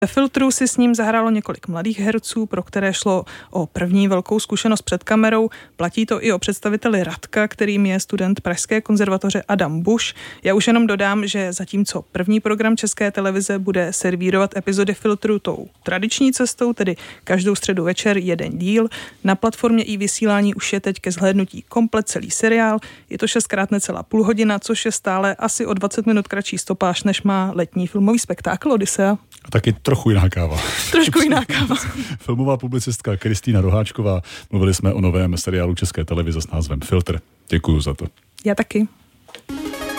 Ve Filtru si s ním zahrálo několik mladých herců, pro které šlo o první velkou zkušenost před kamerou. Platí to i o představiteli Radka, kterým je student Pražské konzervatoře Adam Buš. Já už jenom dodám, že zatímco první program České televize bude servírovat epizody Filtru tou tradiční cestou, tedy každou středu večer jeden díl, na platformě iVysílání už je teď ke zhlédnutí komplet celý seriál. Je to 6x necelá půl hodina, což je stále asi o 20 minut kratší stopáž, než má letní filmový spektákl Odyssea. A taky trochu jiná káva. Trošku jiná káva. Filmová publicistka Kristýna Roháčková. Mluvili jsme o novém seriálu České televize s názvem Filtr. Děkuju za to. Já taky.